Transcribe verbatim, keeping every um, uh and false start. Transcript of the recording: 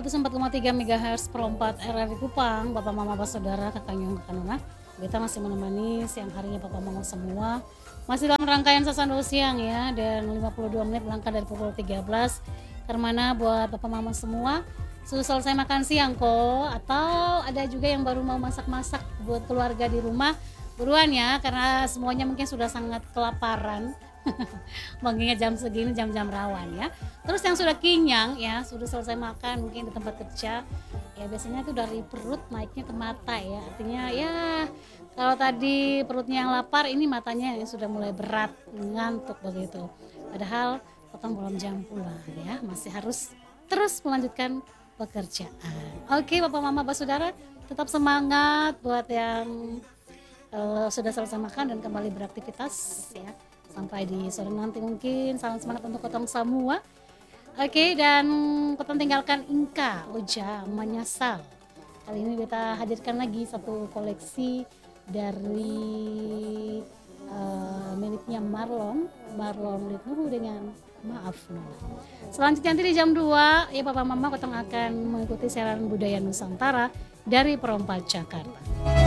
seratus empat koma tiga megahertz per empat R R I Kupang, Bapak Mama Bapak Saudara, Kakak Nyong Kakak Nona. Kita masih menemani siang harinya Bapak Mama semua. Masih dalam rangkaian Sasando Siang ya, dan lima puluh dua menit langkah dari pukul tiga belas. Karena buat Bapak Mama semua sudah selesai makan siang kok, atau ada juga yang baru mau masak-masak buat keluarga di rumah, buruan ya, karena semuanya mungkin sudah sangat kelaparan. Mengingat jam segini jam-jam rawan ya. Terus yang sudah kenyang ya, sudah selesai makan mungkin di tempat kerja ya, biasanya itu dari perut naiknya ke mata ya, artinya ya kalau tadi perutnya yang lapar, ini matanya yang sudah mulai berat, ngantuk begitu. Padahal potong belum jam pulang ya, masih harus terus melanjutkan pekerjaan. Oke Bapak Mama Bapak Saudara, tetap semangat buat yang uh, sudah selesai makan dan kembali beraktivitas ya. Sampai di sore nanti mungkin, salam semangat untuk kotong semua. Oke, dan kotong tinggalkan Inka Oja Menyesal. Kali ini kita hadirkan lagi satu koleksi dari uh, miliknya Marlon Marlon Litnuhu dengan Maaf Nona. Selanjutnya nanti di jam dua ya Papa Mama kotong akan mengikuti siaran budaya Nusantara dari Perompak Jakarta.